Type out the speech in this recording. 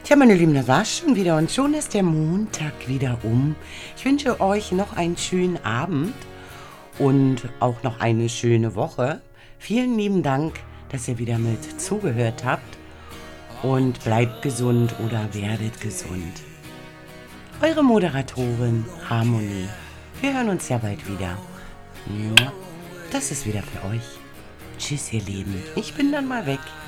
Tja, meine Lieben, das war's schon wieder und schon ist der Montag wieder um. Ich wünsche euch noch einen schönen Abend und auch noch eine schöne Woche. Vielen lieben Dank, dass ihr wieder mit zugehört habt und bleibt gesund oder werdet gesund. Eure Moderatorin Harmonie. Wir hören uns ja bald wieder. Das ist wieder für euch. Tschüss, ihr Lieben. Ich bin dann mal weg.